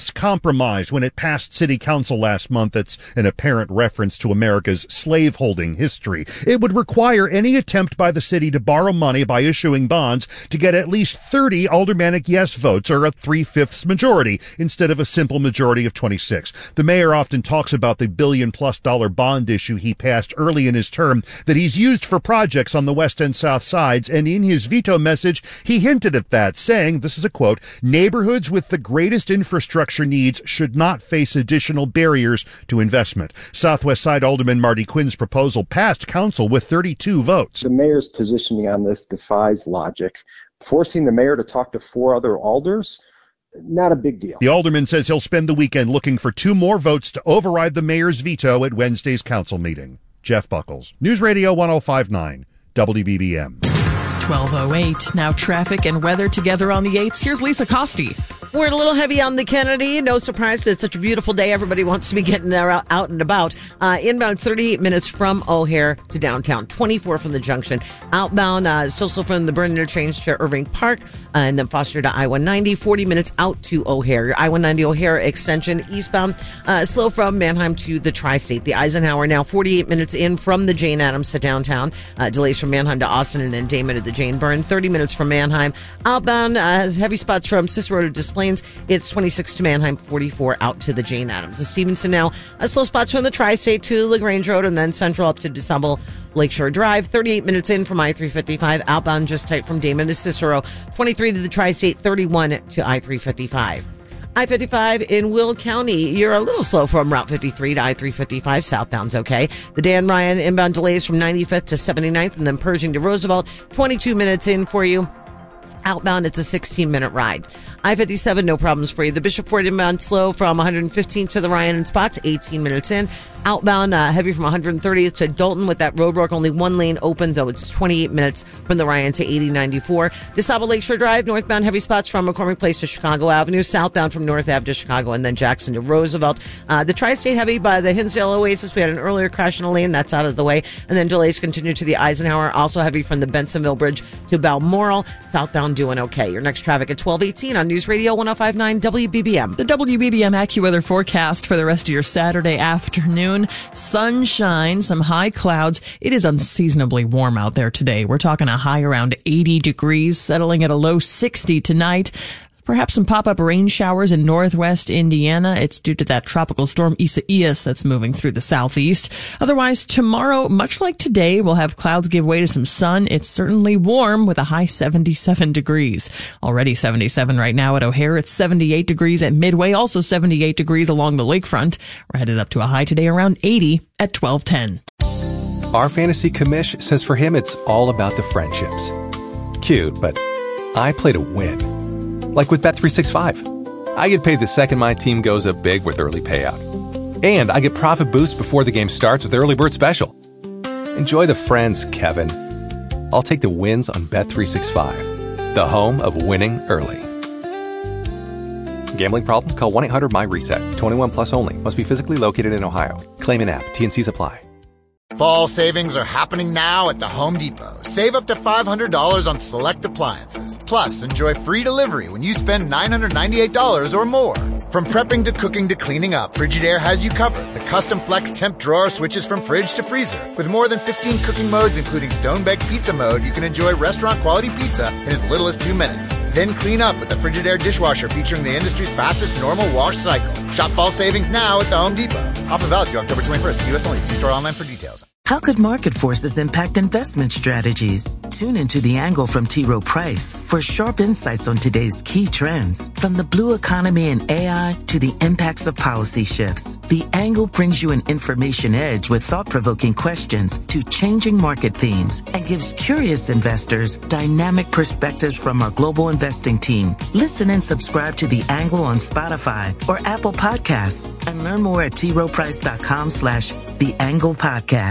paths compromised when it passed city council last month. It's an apparent reference to America's slaveholding history. It would require any attempt by the city to borrow money by issuing bonds to get at least 30 aldermanic yes votes, or a 3/5 majority, instead of a simple majority of 26. The mayor often talks about the $1 billion+ bond issue he passed early in his term that he's used for projects on the west and south sides, and in his veto message, he hinted at that, saying, this is a quote, "Neighborhoods with the greatest infrastructure needs should not face additional barriers to investment." Southwest Side Alderman Marty Quinn's proposal passed council with 32 votes. The mayor's positioning on this defies logic. Forcing the mayor to talk to 4 other alders, not a big deal. The alderman says he'll spend the weekend looking for 2 more votes to override the mayor's veto at Wednesday's council meeting. Jeff Buckles, News Radio 105.9, WBBM. 12:08. Now traffic and weather together on the 8s. Here's Lisa Costi. We're a little heavy on the Kennedy. No surprise. It's such a beautiful day. Everybody wants to be getting there out and about. Inbound 38 minutes from O'Hare to downtown. 24 from the junction. Outbound still slow from the Burn interchange to Irving Park, and then Foster to I-190. 40 minutes out to O'Hare. Your I-190 O'Hare extension eastbound slow from Manheim to the Tri-State. The Eisenhower now 48 minutes in from the Jane Addams to downtown. Delays from Manheim to Austin, and then Damon to the Jane Byrne. 30 minutes from Manheim. Outbound heavy spots from Cicero to Des Plaines. It's 26 to Manheim, 44 out to the Jane Addams. The Stevenson now slow spots from the Tri-State to LaGrange Road, and then Central up to DeSable Lakeshore Drive. 38 minutes in from I-355. Outbound just tight from Damon to Cicero. 23 to the Tri-State, 31 to I-355. I-55 in Will County, you're a little slow from Route 53 to I-355. Southbound's okay. The Dan Ryan inbound delays from 95th to 79th, and then Pershing to Roosevelt. 22 minutes in for you. Outbound, it's a 16-minute ride. I-57, no problems for you. The Bishop Ford inbound slow from 115 to the Ryan and Spots, 18 minutes in. Outbound, heavy from 130th to Dalton with that roadwork. Only one lane open, though it's 28 minutes from the Ryan to 8094. DeSable Lakeshore Drive, northbound heavy spots from McCormick Place to Chicago Avenue. Southbound from North Ave to Chicago, and then Jackson to Roosevelt. The Tri-State heavy by the Hinsdale Oasis. We had an earlier crash in a lane. That's out of the way. And then delays continue to the Eisenhower. Also heavy from the Bensonville Bridge to Balmoral. Southbound doing okay. Your next traffic at 12:18 on News Radio 105.9 WBBM. The WBBM AccuWeather forecast for the rest of your Saturday afternoon. Sunshine, some high clouds. It is unseasonably warm out there today. We're talking a high around 80 degrees, settling at a low 60 tonight. Perhaps some pop-up rain showers in northwest Indiana. It's due to that tropical storm Isaias that's moving through the southeast. Otherwise, tomorrow, much like today, we'll have clouds give way to some sun. It's certainly warm with a high 77 degrees. Already 77 right now at O'Hare. It's 78 degrees at Midway, also 78 degrees along the lakefront. We're headed up to a high today around 80 at 12:10. Our fantasy commish says for him it's all about the friendships. Cute, but I play to win. Like with Bet365. I get paid the second my team goes up big with early payout. And I get profit boost before the game starts with Early Bird Special. Enjoy the friends, Kevin. I'll take the wins on Bet365, the home of winning early. Gambling problem? Call 1-800-MY-RESET. 21 plus only. Must be physically located in Ohio. Claim in app. T&Cs apply. Fall savings are happening now at the Home Depot. Save up to $500 on select appliances. Plus, enjoy free delivery when you spend $998 or more. From prepping to cooking to cleaning up, Frigidaire has you covered. The custom flex temp drawer switches from fridge to freezer. With more than 15 cooking modes, including stone-baked pizza mode, you can enjoy restaurant-quality pizza in as little as 2 minutes. Then clean up with the Frigidaire dishwasher featuring the industry's fastest normal wash cycle. Shop fall savings now at the Home Depot. Offer valid through October 21st. U.S. only. See store online for details. How could market forces impact investment strategies? Tune into The Angle from T. Rowe Price for sharp insights on today's key trends. From the blue economy and AI to the impacts of policy shifts, The Angle brings you an information edge with thought-provoking questions to changing market themes and gives curious investors dynamic perspectives from our global investing team. Listen and subscribe to The Angle on Spotify or Apple Podcasts and learn more at troweprice.com/The Angle Podcast.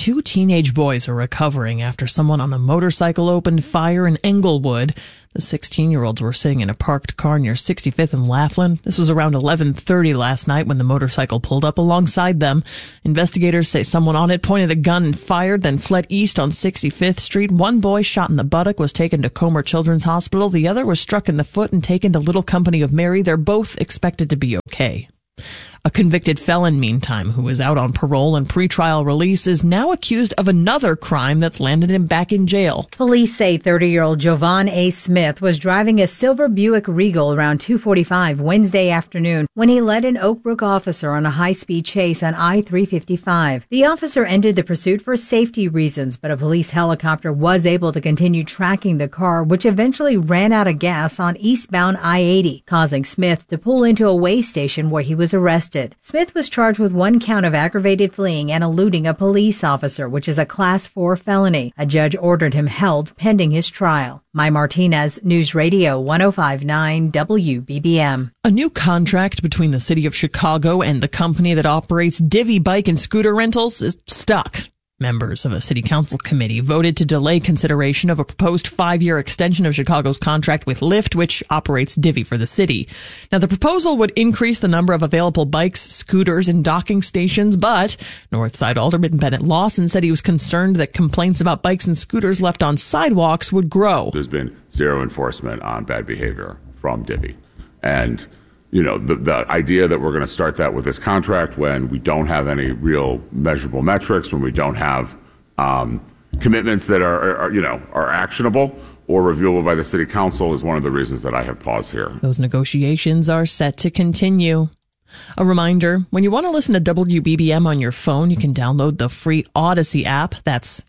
2 teenage boys are recovering after someone on a motorcycle opened fire in Englewood. The 16-year-olds were sitting in a parked car near 65th and Laughlin. This was around 11:30 last night when the motorcycle pulled up alongside them. Investigators say someone on it pointed a gun and fired, then fled east on 65th Street. One boy shot in the buttock was taken to Comer Children's Hospital. The other was struck in the foot and taken to Little Company of Mary. They're both expected to be okay. A convicted felon, meantime, who is out on parole and pretrial release, is now accused of another crime that's landed him back in jail. Police say 30-year-old Jovan A. Smith was driving a silver Buick Regal around 2:45 Wednesday afternoon when he led an Oak Brook officer on a high-speed chase on I-355. The officer ended the pursuit for safety reasons, but a police helicopter was able to continue tracking the car, which eventually ran out of gas on eastbound I-80, causing Smith to pull into a weigh station where he was arrested. Smith was charged with 1 count of aggravated fleeing and eluding a police officer, which is a Class 4 felony. A judge ordered him held pending his trial. Mai Martinez, News Radio 105.9 WBBM. A new contract between the city of Chicago and the company that operates Divvy bike and scooter rentals is stuck. Members of a city council committee voted to delay consideration of a proposed 5-year extension of Chicago's contract with Lyft, which operates Divvy for the city. Now, the proposal would increase the number of available bikes, scooters, and docking stations, but Northside Alderman Bennett Lawson said he was concerned that complaints about bikes and scooters left on sidewalks would grow. There's been zero enforcement on bad behavior from Divvy. And the idea that we're going to start that with this contract when we don't have any real measurable metrics, when we don't have commitments that are actionable or reviewable by the city council is one of the reasons that I have paused here. Those negotiations are set to continue. A reminder, when you want to listen to WBBM on your phone, you can download the free Odyssey app. That's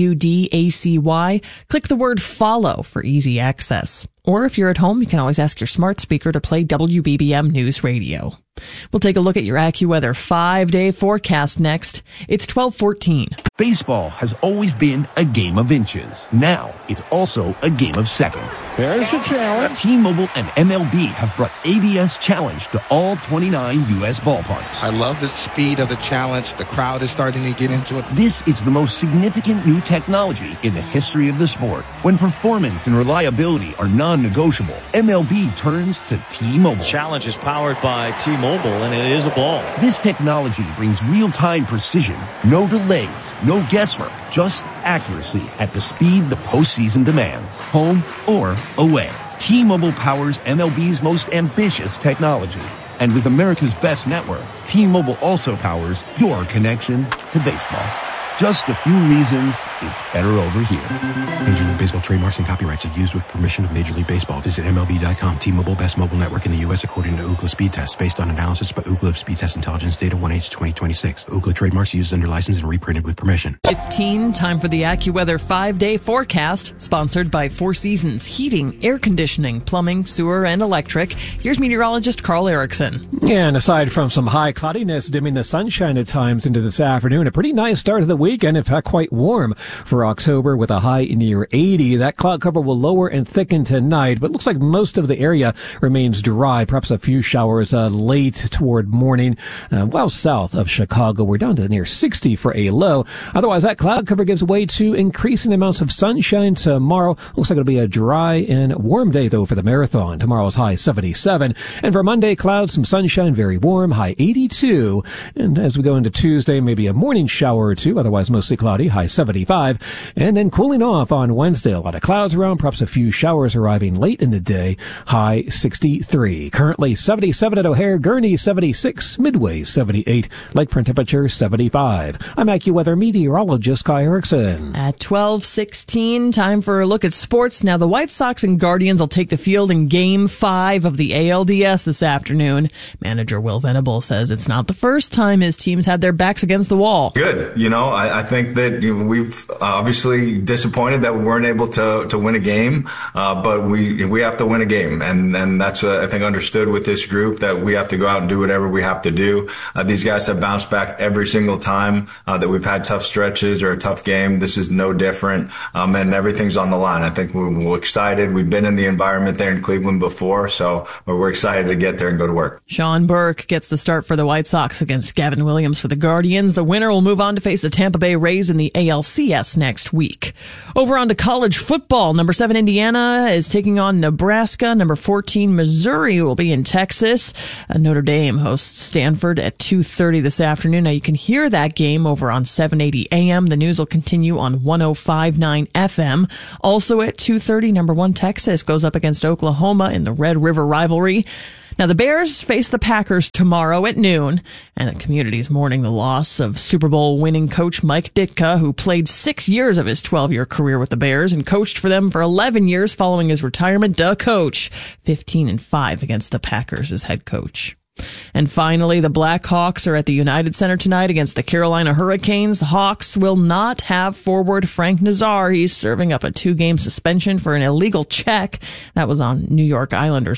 AUDACY. Click the word follow for easy access. Or if you're at home, you can always ask your smart speaker to play WBBM News Radio. We'll take a look at your AccuWeather 5-day forecast next. It's 12:14. Baseball has always been a game of inches. Now it's also a game of seconds. There's a challenge. T-Mobile and MLB have brought ABS Challenge to all 29 U.S. ballparks. I love the speed of the challenge. The crowd is starting to get into it. This is the most significant new technology in the history of the sport. When performance and reliability are non-negotiable, MLB turns to T-Mobile. Challenge is powered by T-Mobile, and it is a ball. This technology brings real-time precision, no delays, no guesswork, just accuracy at the speed the postseason demands, home or away. T-Mobile powers MLB's most ambitious technology. And with America's best network, T-Mobile also powers your connection to baseball. Just a few reasons it's better over here. Major League Baseball trademarks and copyrights are used with permission of Major League Baseball. Visit MLB.com. T-Mobile, best mobile network in the U.S. according to Ookla Speed Test. Based on analysis by Ookla of Speed Test Intelligence Data 1H 2026. Ookla trademarks used under license and reprinted with permission. 15, time for the AccuWeather 5-day forecast, sponsored by Four Seasons Heating, Air Conditioning, Plumbing, Sewer, and Electric. Here's meteorologist Carl Erickson. And aside from some high cloudiness dimming the sunshine at times into this afternoon, a pretty nice start of the weekend. In fact, quite warm for October with a high near 80. That cloud cover will lower and thicken tonight, but looks like most of the area remains dry. Perhaps a few showers late toward morning. Well south of Chicago, we're down to near 60 for a low. Otherwise, that cloud cover gives way to increasing amounts of sunshine tomorrow. Looks like it'll be a dry and warm day, though, for the marathon. Tomorrow's high 77. And for Monday, clouds, some sunshine, very warm, high 82. And as we go into Tuesday, maybe a morning shower or two, otherwise mostly cloudy, high 75, and then cooling off on Wednesday. A lot of clouds around, perhaps a few showers arriving late in the day, high 63. Currently 77 at O'Hare, Gurnee 76, Midway 78, lakefront temperature 75. I'm AccuWeather meteorologist Kai Erickson. At 12:16, time for a look at sports. Now, the White Sox and Guardians will take the field in Game 5 of the ALDS this afternoon. Manager Will Venable says it's not the first time his teams had their backs against the wall. Good. I think that we've obviously disappointed that we weren't able to win a game, but we have to win a game, and that's I think understood with this group that we have to go out and do whatever we have to do. These guys have bounced back every single time that we've had tough stretches or a tough game. This is no different, and everything's on the line. I think we're excited. We've been in the environment there in Cleveland before, so we're excited to get there and go to work. Sean Burke gets the start for the White Sox against Gavin Williams for the Guardians. The winner will move on to face the Tampa Tampa Bay Rays in the ALCS next week. Over on to college football. Number 7 Indiana is taking on Nebraska. Number 14 Missouri will be in Texas. Notre Dame hosts Stanford at 2:30 this afternoon. Now you can hear that game over on 780 AM. The news will continue on 105.9 FM. Also at 2:30, number 1 Texas goes up against Oklahoma in the Red River rivalry. Now, the Bears face the Packers tomorrow at noon, and the community is mourning the loss of Super Bowl winning coach Mike Ditka, who played 6 years of his 12-year career with the Bears and coached for them for 11 years following his retirement. Coach, 15-5 against the Packers as head coach. And finally, the Blackhawks are at the United Center tonight against the Carolina Hurricanes. The Hawks will not have forward Frank Nazar. He's serving up a 2-game suspension for an illegal check. That was on New York Islanders